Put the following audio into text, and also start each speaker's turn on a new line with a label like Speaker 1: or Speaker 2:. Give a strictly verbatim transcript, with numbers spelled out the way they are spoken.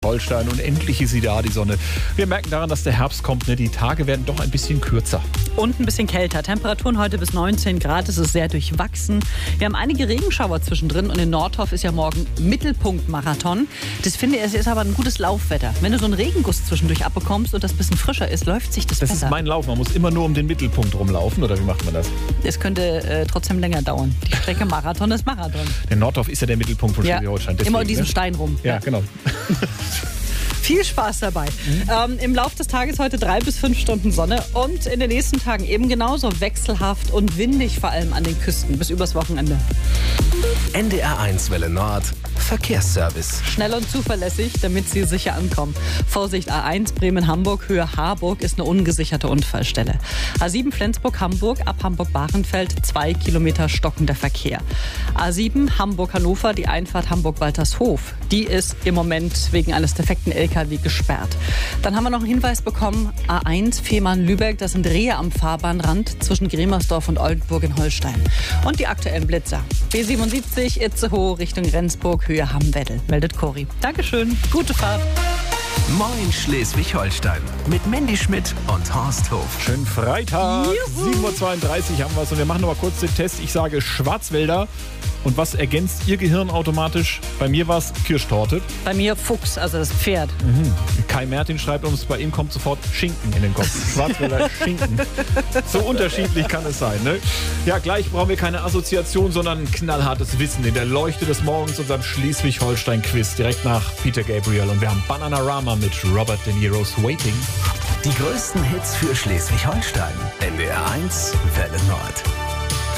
Speaker 1: Schleswig-Holstein und endlich ist sie da, die Sonne. Wir merken daran, dass der Herbst kommt. Ne? Die Tage werden doch ein bisschen kürzer.
Speaker 2: Und ein bisschen kälter. Temperaturen heute bis neunzehn Grad. Es ist sehr durchwachsen. Wir haben einige Regenschauer zwischendrin und in Nordhof ist ja morgen Mittelpunkt-Marathon. Das finde ich, es ist aber ein gutes Laufwetter. Wenn du so einen Regenguss zwischendurch abbekommst und das ein bisschen frischer ist, läuft sich das,
Speaker 1: das
Speaker 2: besser.
Speaker 1: Das ist mein Lauf. Man muss immer nur um den Mittelpunkt rumlaufen, oder wie macht man das?
Speaker 2: Es könnte äh, trotzdem länger dauern. Die Strecke Marathon ist Marathon.
Speaker 1: Der Nordhof ist ja der Mittelpunkt von
Speaker 2: ja,
Speaker 1: Schleswig-Holstein.
Speaker 2: Immer um diesen
Speaker 1: ne?
Speaker 2: Stein rum.
Speaker 1: Ja, ja. genau.
Speaker 2: Viel Spaß dabei. Mhm. Ähm, Im Laufe des Tages heute drei bis fünf Stunden Sonne und in den nächsten Tagen eben genauso wechselhaft und windig, vor allem an den Küsten, bis übers Wochenende.
Speaker 3: N D R eins Welle Nord, Verkehrsservice.
Speaker 2: Schnell und zuverlässig, damit Sie sicher ankommen. Vorsicht, A eins Bremen-Hamburg, Höhe Harburg ist eine ungesicherte Unfallstelle. A sieben Flensburg-Hamburg, ab Hamburg-Bahrenfeld, zwei Kilometer stockender Verkehr. A sieben Hamburg-Hannover, die Einfahrt Hamburg-Waltershof. Die ist im Moment wegen eines defekten L K W gesperrt. Dann haben wir noch einen Hinweis bekommen, A eins Fehmarn-Lübeck, das sind Rehe am Fahrbahnrand zwischen Gremersdorf und Oldenburg in Holstein. Und die aktuellen Blitzer. B siebenundsiebzig Itzehoe Richtung Rendsburg, Höhe Hamm-Weddel, meldet Cori. Dankeschön, gute Fahrt.
Speaker 3: Moin Schleswig-Holstein mit Mandy Schmidt und Horst Hof.
Speaker 1: Schönen Freitag,
Speaker 2: Juhu.
Speaker 1: sieben Uhr zweiunddreißig haben wir es und wir machen noch mal kurz den Test. Ich sage Schwarzwälder. Und was ergänzt Ihr Gehirn automatisch? Bei mir war es Kirschtorte.
Speaker 2: Bei mir Fuchs, also das Pferd.
Speaker 1: Mhm. Kai Mertin schreibt uns, bei ihm kommt sofort Schinken in den Kopf. Schwarzwälder Schinken. So unterschiedlich kann es sein, ne? Ja, gleich brauchen wir keine Assoziation, sondern ein knallhartes Wissen in der Leuchte des Morgens, unserem Schleswig-Holstein-Quiz, direkt nach Peter Gabriel. Und wir haben Bananarama mit Robert De Niro's Waiting.
Speaker 3: Die größten Hits für Schleswig-Holstein. N D R eins Welle Nord.